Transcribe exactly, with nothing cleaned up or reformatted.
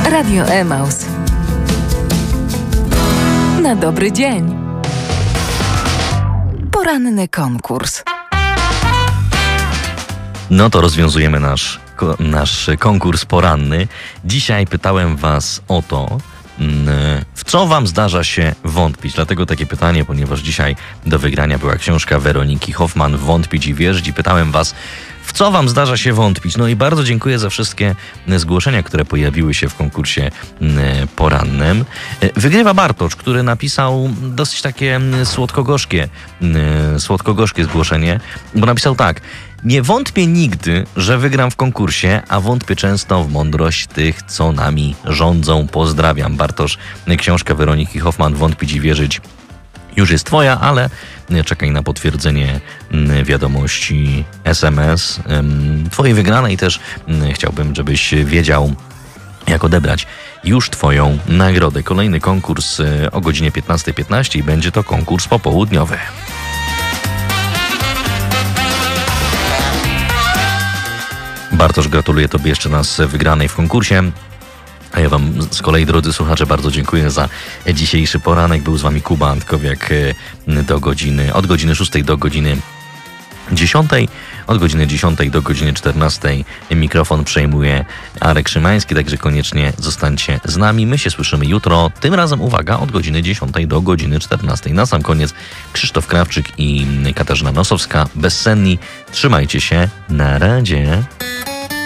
Radio Emaus. Na dobry dzień. Poranny konkurs. No to rozwiązujemy nasz, ko, nasz konkurs poranny. Dzisiaj pytałem was o to, w co wam zdarza się wątpić? Dlatego takie pytanie, ponieważ dzisiaj do wygrania była książka Weroniki Hoffman Wątpić i wierzyć. I pytałem was, w co wam zdarza się wątpić? No i bardzo dziękuję za wszystkie zgłoszenia, które pojawiły się w konkursie porannym. Wygrywa Bartosz, który napisał dosyć takie słodko-gorzkie, słodko-gorzkie zgłoszenie, bo napisał tak: nie wątpię nigdy, że wygram w konkursie, a wątpię często w mądrość tych, co nami rządzą. Pozdrawiam. Bartosz, książka Weroniki Hoffman Wątpić i wierzyć już jest twoja, ale czekaj na potwierdzenie wiadomości S M S twojej wygranej. Też chciałbym, żebyś wiedział, jak odebrać już twoją nagrodę. Kolejny konkurs o godzinie piętnasta piętnaście i będzie to konkurs popołudniowy. Bartosz, gratuluję tobie jeszcze raz wygranej w konkursie. A ja wam z kolei, drodzy słuchacze, bardzo dziękuję za dzisiejszy poranek. Był z wami Kuba Antkowiak do godziny, od godziny szóstej do godziny dziesiątej. Od godziny dziesiątej do godziny czternastej mikrofon przejmuje Arek Szymański, także koniecznie zostańcie z nami. My się słyszymy jutro, tym razem uwaga, od godziny dziesiątej do godziny czternastej. Na sam koniec Krzysztof Krawczyk i Katarzyna Nosowska, Bezsenni. Trzymajcie się, na razie.